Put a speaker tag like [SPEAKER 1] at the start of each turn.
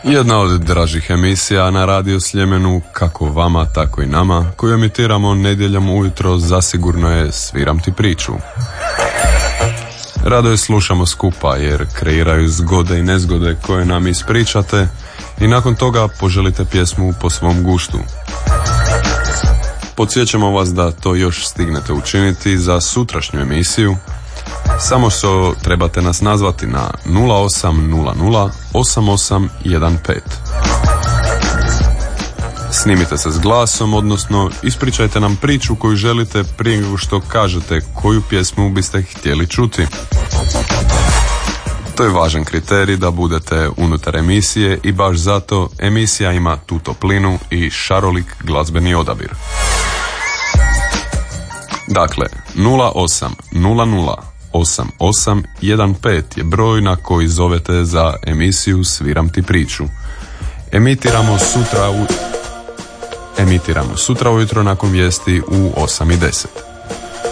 [SPEAKER 1] Jedna od dražih emisija na Radio Sljemenu, kako vama, tako i nama, koju emitiramo nedjeljom ujutro, zasigurno je Sviram ti priču. Rado je slušamo skupa jer kreiraju zgode i nezgode koje nam ispričate i nakon toga poželite pjesmu po svom guštu. Podsjećamo vas da to još stignete učiniti za sutrašnju emisiju. Samo trebate nas nazvati na 0800 8815. Snimite se s glasom, odnosno ispričajte nam priču koju želite prije nego što kažete koju pjesmu biste htjeli čuti. To je važan kriterij da budete unutar emisije i baš zato emisija ima tu toplinu i šarolik glazbeni odabir. Dakle, 0800 8815 je broj na koji zovete za emisiju Sviram ti priču. Emitiramo sutra ujutro nakon vijesti u 8:10.